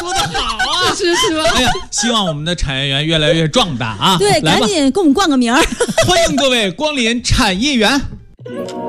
说的好啊， 是吧？ 哎呀，希望我们的产业园越来越壮大啊！ 对，赶紧给我们冠个名儿。 欢迎各位光临产业园。